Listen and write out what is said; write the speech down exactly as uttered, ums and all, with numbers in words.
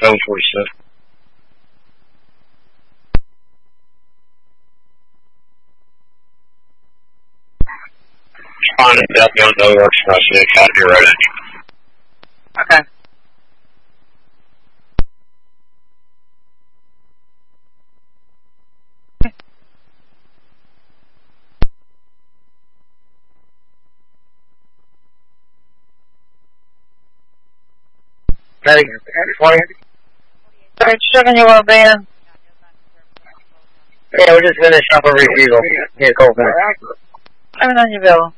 seven forty-seven. Trying to help you on the works for us to cut your right. Okay. Ready? twenty? Alright, seven, you want to be in? Yeah, we're just finishing up a review. Yeah, go for it. I'm on your bill.